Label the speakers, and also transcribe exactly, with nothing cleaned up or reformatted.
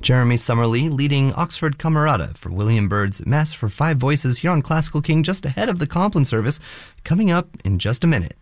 Speaker 1: Jeremy Summerlee leading Oxford Camerata for William Byrd's Mass for Five Voices here on Classical King, just ahead of the Compline service, coming up in just a minute.